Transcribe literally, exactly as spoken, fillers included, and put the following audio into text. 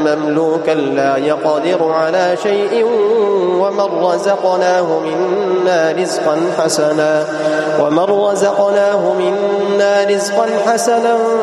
مملوكا لا يقدر على شيء ومن رزقناه منا رزقا حسنا ومن رزقناه منا رزقا حسنا